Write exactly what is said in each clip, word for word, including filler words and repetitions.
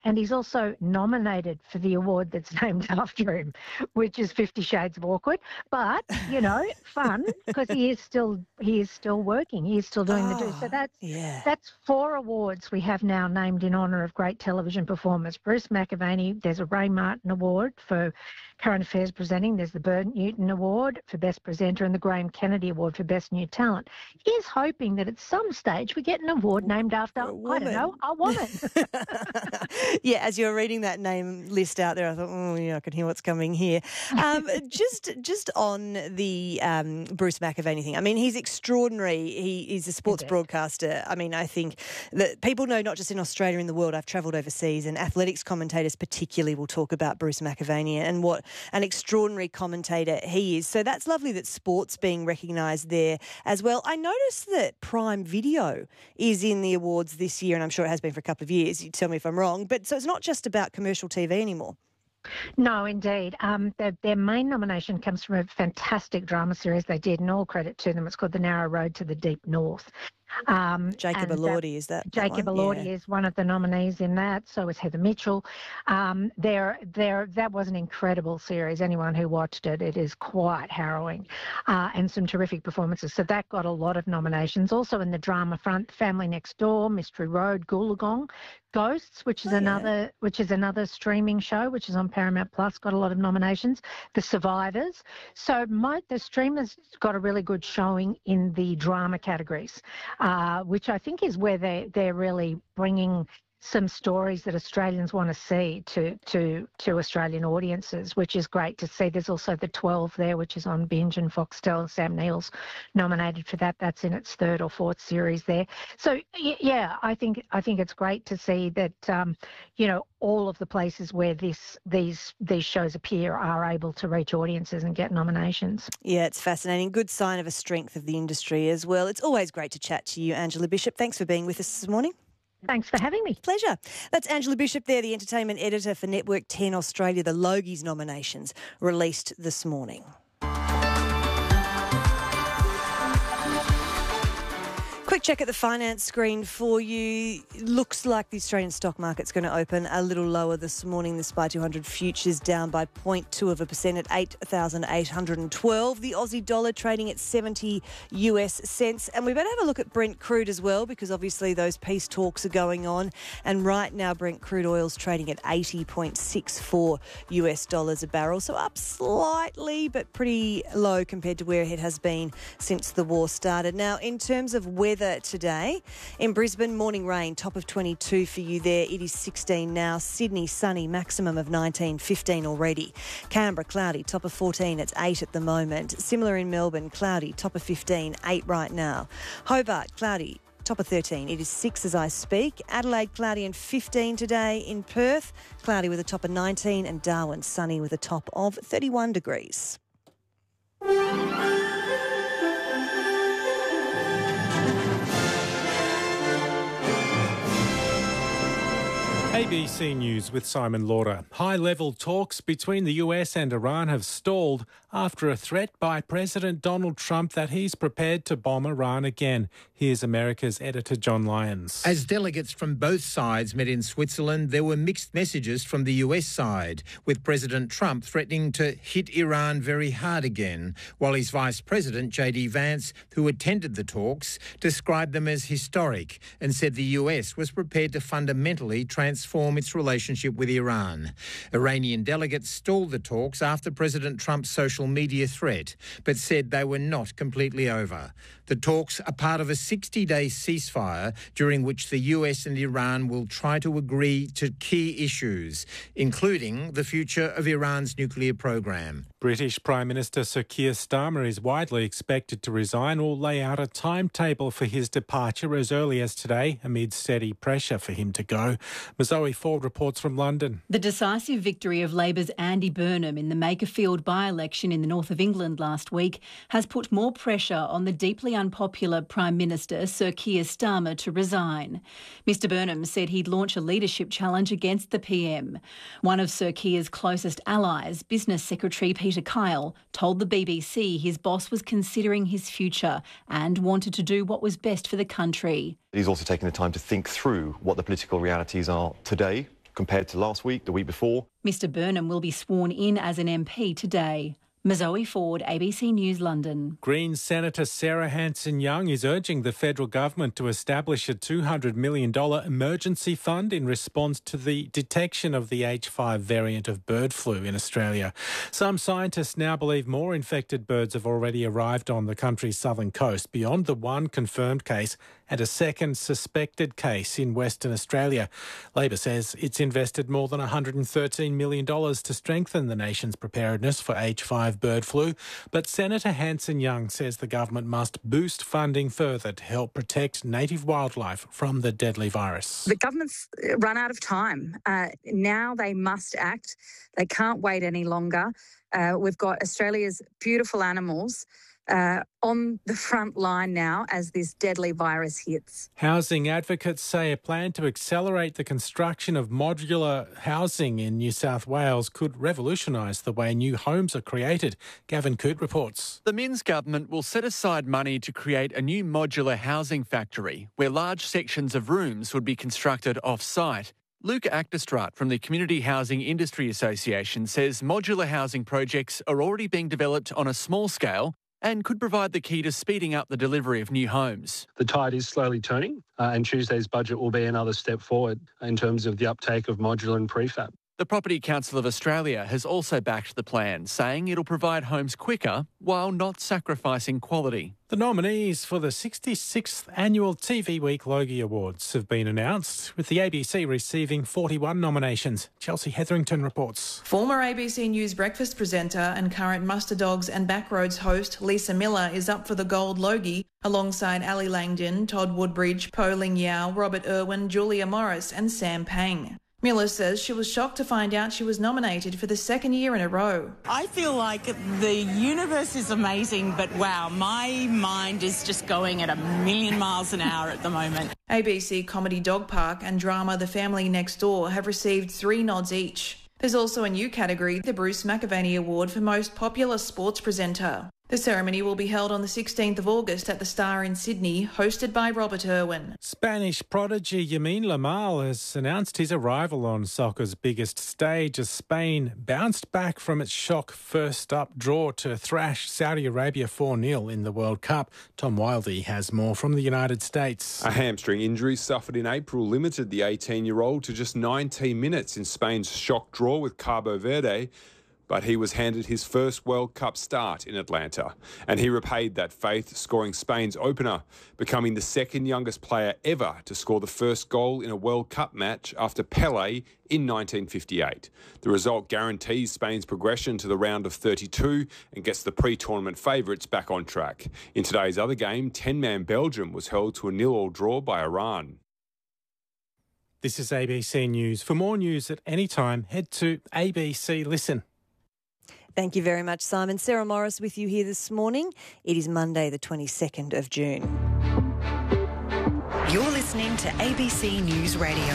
and he's also nominated for the award that's named after him, which is Fifty Shades of Awkward. But, you know, fun, because he is still he is still working. He is still doing oh, the do. So that's yeah. that's four awards we have now named in honour of great television performers. Bruce McAvaney, there's a Ray Martin Award for Current Affairs Presenting. There's the Bert Newton Award for Best Presenter and the Graham Kennedy Award for Best New Talent. He's hoping that at some stage we get an award named after, I don't know, a woman. Yeah, as you were reading that name list out there, I thought, oh, yeah, I can hear what's coming here. Um, just just on the um, Bruce McAvaney thing, I mean, he's extraordinary. He is a sports Indeed. broadcaster. I mean, I think that people know not just in Australia, in the world. I've travelled overseas, and athletics commentators particularly will talk about Bruce McAvaney and what an extraordinary commentator he is. So that's lovely that sport's being recognised there as well. I noticed that Prime Video is in the awards this year, and I'm sure it has been for a couple of years. You tell me if I'm wrong. But so it's not just about commercial T V anymore. No, indeed. Um, their, their main nomination comes from a fantastic drama series they did, and all credit to them. It's called The Narrow Road to the Deep North. Um, Jacob Elordi, is that, that Jacob one? Elordi Yeah. is one of the nominees in that. So is Heather Mitchell. Um, there, there, that was an incredible series. Anyone who watched it, it is quite harrowing, uh, and some terrific performances. So that got a lot of nominations. Also in the drama front, Family Next Door, Mystery Road, Goolagong, Ghosts, which is Oh, another, yeah. which is another streaming show, which is on Paramount Plus, got a lot of nominations. The Survivors. So my, the streamers got a really good showing in the drama categories. Uh, which I think is where they, they're really bringing some stories that Australians want to see to, to, to Australian audiences, which is great to see. There's also The twelve there, which is on Binge and Foxtel. Sam Neill's nominated for that. That's in its third or fourth series there. So, yeah, I think I think it's great to see that, um, you know, all of the places where this these these shows appear are able to reach audiences and get nominations. Yeah, it's fascinating. Good sign of a strength of the industry as well. It's always great to chat to you, Angela Bishop. Thanks for being with us this morning. Thanks for having me. Pleasure. That's Angela Bishop there, the entertainment editor for Network ten Australia. The Logies nominations released this morning. Quick check at the finance screen for you. Looks like the Australian stock market's going to open a little lower this morning. The S P Y two hundred futures down by zero point two of a percent at eight thousand eight hundred twelve. The Aussie dollar trading at seventy US cents. And we better have a look at Brent crude as well, because obviously those peace talks are going on. And right now Brent crude oil's trading at eighty point six four US dollars a barrel. So up slightly, but pretty low compared to where it has been since the war started. Now, in terms of weather today, in Brisbane, morning rain, top of twenty-two for you there. It is sixteen now. Sydney, sunny, maximum of nineteen, fifteen already. Canberra, cloudy, top of fourteen. It's eight at the moment. Similar in Melbourne, cloudy, top of fifteen, eight right now. Hobart, cloudy, top of thirteen. It is six as I speak. Adelaide, cloudy and fifteen today. In Perth, cloudy with a top of nineteen, and Darwin, sunny with a top of thirty-one degrees. A B C News with Simon Lauder. High-level talks between the U S and Iran have stalled after a threat by President Donald Trump that he's prepared to bomb Iran again. Here's America's editor John Lyons. As delegates from both sides met in Switzerland, there were mixed messages from the U S side, with President Trump threatening to hit Iran very hard again, while his Vice President, J D Vance, who attended the talks, described them as historic and said the U S was prepared to fundamentally transform its relationship with Iran. Iranian delegates stalled the talks after President Trump's social media threat, but said they were not completely over. The talks are part of a sixty-day ceasefire during which the U S and Iran will try to agree to key issues, including the future of Iran's nuclear program. British Prime Minister Sir Keir Starmer is widely expected to resign or lay out a timetable for his departure as early as today, amid steady pressure for him to go. Zoe Ford reports from London. The decisive victory of Labor's Andy Burnham in the Makerfield by-election in the north of England last week has put more pressure on the deeply unpopular Prime Minister Sir Keir Starmer to resign. Mister Burnham said he'd launch a leadership challenge against the P M. One of Sir Keir's closest allies, Business Secretary Peter Kyle, told the B B C his boss was considering his future and wanted to do what was best for the country. He's also taken the time to think through what the political realities are today compared to last week, the week before. Mister Burnham will be sworn in as an M P today. Mazoe Ford, A B C News, London. Greens Senator Sarah Hanson-Young is urging the federal government to establish a two hundred million dollars emergency fund in response to the detection of the H five variant of bird flu in Australia. Some scientists now believe more infected birds have already arrived on the country's southern coast beyond the one confirmed case and a second suspected case in Western Australia. Labor says it's invested more than one hundred thirteen million dollars to strengthen the nation's preparedness for H five bird flu, but Senator Hanson-Young says the government must boost funding further to help protect native wildlife from the deadly virus. The government's run out of time. Uh, now they must act. They can't wait any longer. Uh, we've got Australia's beautiful animals Uh, on the front line now as this deadly virus hits. Housing advocates say a plan to accelerate the construction of modular housing in New South Wales could revolutionise the way new homes are created. Gavin Coote reports. The Minns government will set aside money to create a new modular housing factory where large sections of rooms would be constructed off-site. Luke Actestrat from the Community Housing Industry Association says modular housing projects are already being developed on a small scale and could provide the key to speeding up the delivery of new homes. The tide is slowly turning, uh, and Tuesday's budget will be another step forward in terms of the uptake of modular and prefab. The Property Council of Australia has also backed the plan, saying it'll provide homes quicker while not sacrificing quality. The nominees for the sixty-sixth Annual T V Week Logie Awards have been announced, with the A B C receiving forty-one nominations. Chelsea Hetherington reports. Former A B C News breakfast presenter and current Muster Dogs and Backroads host Lisa Miller is up for the Gold Logie alongside Ali Langdon, Todd Woodbridge, Po Ling Yao, Robert Irwin, Julia Morris and Sam Pang. Miller says she was shocked to find out she was nominated for the second year in a row. I feel like the universe is amazing, but wow, my mind is just going at a million miles an hour at the moment. A B C comedy Dog Park and drama The Family Next Door have received three nods each. There's also a new category, the Bruce McAvaney Award for Most Popular Sports Presenter. The ceremony will be held on the sixteenth of August at the Star in Sydney, hosted by Robert Irwin. Spanish prodigy Yamin Lamal has announced his arrival on soccer's biggest stage as Spain bounced back from its shock first-up draw to thrash Saudi Arabia four nil in the World Cup. Tom Wildey has more from the United States. A hamstring injury suffered in April limited the eighteen-year-old to just nineteen minutes in Spain's shock draw with Cabo Verde, but he was handed his first World Cup start in Atlanta, and he repaid that faith, scoring Spain's opener, becoming the second youngest player ever to score the first goal in a World Cup match after Pelé in nineteen fifty-eight. The result guarantees Spain's progression to the round of thirty-two and gets the pre-tournament favourites back on track. In today's other game, ten-man Belgium was held to a nil-all draw by Iran. This is A B C News. For more news at any time, head to A B C Listen. Thank you very much, Simon. Sarah Morris with you here this morning. It is Monday, the twenty-second of June. You're listening to A B C News Radio.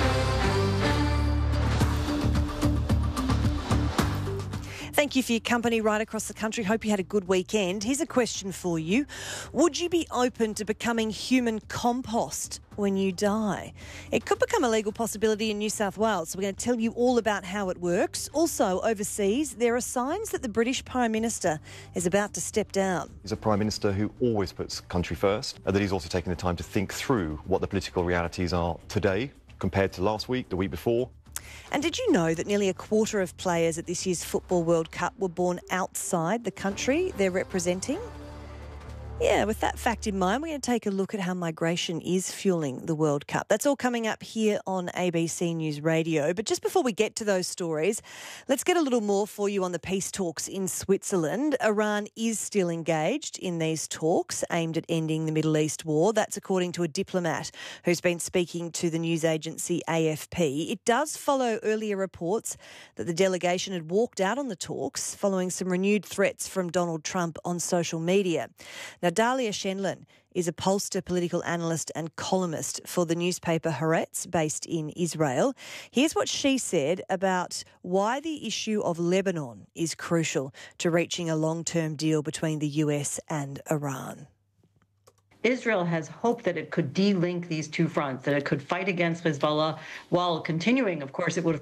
Thank you for your company right across the country. Hope you had a good weekend. Here's a question for you. Would you be open to becoming human compost when you die? It could become a legal possibility in New South Wales, so we're going to tell you all about how it works. Also, overseas, there are signs that the British Prime Minister is about to step down. He's a Prime Minister who always puts country first, and that he's also taking the time to think through what the political realities are today compared to last week, the week before. And did you know that nearly a quarter of players at this year's Football World Cup were born outside the country they're representing? Yeah, with that fact in mind, we're going to take a look at how migration is fueling the World Cup. That's all coming up here on A B C News Radio. But just before we get to those stories, let's get a little more for you on the peace talks in Switzerland. Iran is still engaged in these talks aimed at ending the Middle East war. That's according to a diplomat who's been speaking to the news agency A F P. It does follow earlier reports that the delegation had walked out on the talks following some renewed threats from Donald Trump on social media. Now, Dalia Shenlin is a pollster, political analyst and columnist for the newspaper Haaretz, based in Israel. Here's what she said about why the issue of Lebanon is crucial to reaching a long-term deal between the U S and Iran. Israel has hoped that it could de-link these two fronts, that it could fight against Hezbollah while continuing, of course, it would have